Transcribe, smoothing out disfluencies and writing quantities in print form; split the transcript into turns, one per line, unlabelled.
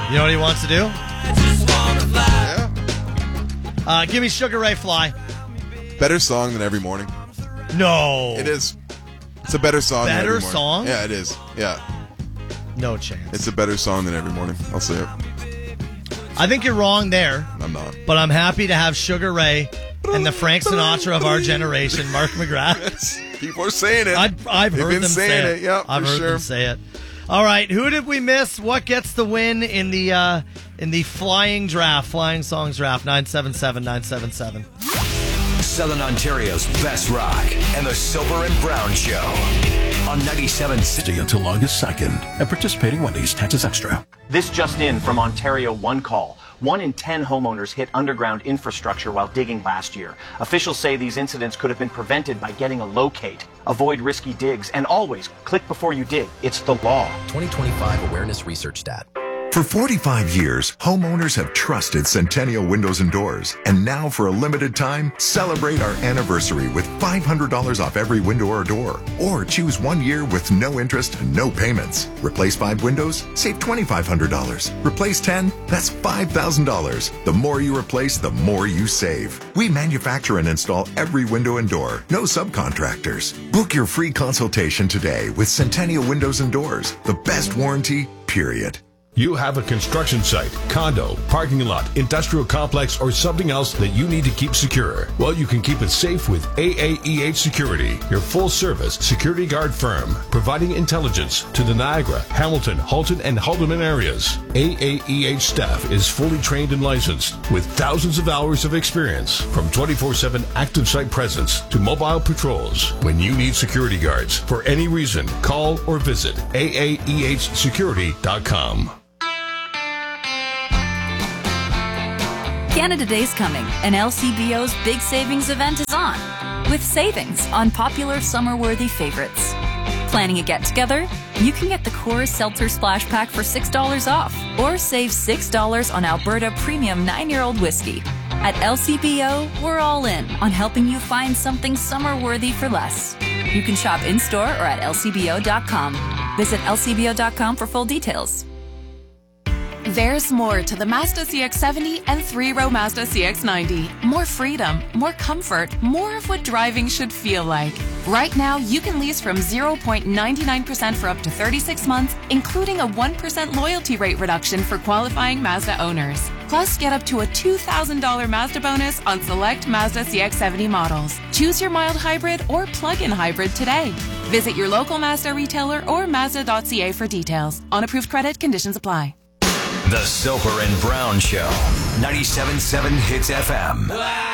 You know what he wants to do?
Yeah.
Give me Sugar Ray Fly.
Better song than Every Morning.
No.
It is. It's a better song than Every
Better
Morning.
song?
Yeah, it is. Yeah.
No chance.
It's a better song than Every Morning. I'll say it.
I think you're wrong there.
I'm not.
But I'm happy to have Sugar Ray and the Frank Sinatra of our generation, Mark McGrath.
People are saying it.
I've heard them say it.
Yeah,
I've
for
heard
sure.
them say it. All right, who did we miss? What gets the win in the flying songs draft? 977-977.
Southern Ontario's best rock and the Soper and Brown Show on 97.6
until August 2nd at participating Wendy's. Taxes extra.
This just in from Ontario One Call. 1 in 10 homeowners hit underground infrastructure while digging last year. Officials say these incidents could have been prevented by getting a locate. Avoid risky digs and always click before you dig. It's the law.
2025 Awareness Research Stat.
For 45 years, homeowners have trusted Centennial Windows and Doors. And now, for a limited time, celebrate our anniversary with $500 off every window or door. Or choose 1 year with no interest and no payments. Replace 5 windows? Save $2,500. Replace 10? That's $5,000. The more you replace, the more you save. We manufacture and install every window and door. No subcontractors. Book your free consultation today with Centennial Windows and Doors. The best warranty, period.
You have a construction site, condo, parking lot, industrial complex, or something else that you need to keep secure. Well, you can keep it safe with AAEH Security, your full-service security guard firm, providing intelligence to the Niagara, Hamilton, Halton, and Haldeman areas. AAEH staff is fully trained and licensed with thousands of hours of experience, from 24/7 active site presence to mobile patrols. When you need security guards for any reason, call or visit AAEHsecurity.com.
Canada Day's coming, and LCBO's big savings event is on, with savings on popular summer-worthy favorites. Planning a get-together? You can get the Coors Seltzer Splash Pack for $6 off, or save $6 on Alberta Premium 9-year-old whiskey. At LCBO, we're all in on helping you find something summer-worthy for less. You can shop in-store or at lcbo.com. Visit lcbo.com for full details.
There's more to the Mazda CX-70 and 3-row Mazda CX-90. More freedom, more comfort, more of what driving should feel like. Right now, you can lease from 0.99% for up to 36 months, including a 1% loyalty rate reduction for qualifying Mazda owners. Plus, get up to a $2,000 Mazda bonus on select Mazda CX-70 models. Choose your mild hybrid or plug-in hybrid today. Visit your local Mazda retailer or Mazda.ca for details. On approved credit, conditions apply.
The Soper and Brown Show, 97.7 Hits FM.